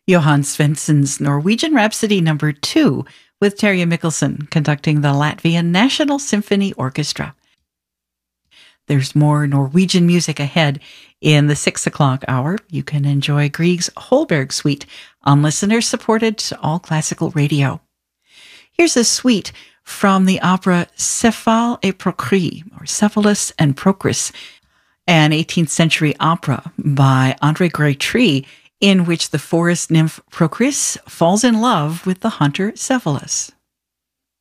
Johann Svensson's Norwegian Rhapsody No. 2 with Terje Mikkelsen conducting the Latvian National Symphony Orchestra. There's more Norwegian music ahead. In the 6 o'clock hour, you can enjoy Grieg's Holberg Suite on listener-supported All Classical Radio. Here's a suite from the opera Cephale et Procris, or Cephalus and Procris, an 18th century opera by André Grétry, in which the forest nymph Procris falls in love with the hunter Cephalus.